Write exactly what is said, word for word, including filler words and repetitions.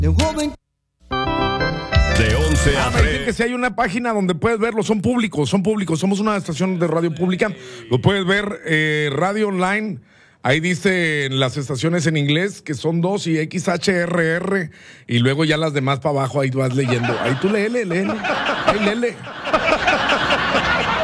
de un joven. De once a Ah, me dicen tres. que si hay una página donde puedes verlo, son públicos, son públicos. Somos una estación de radio pública. Lo puedes ver, eh, radio online. Ahí dice las estaciones en inglés, que son dos, y X H R R, y luego ya las demás para abajo, ahí vas leyendo. Ahí tú léele, léele. Ahí léele.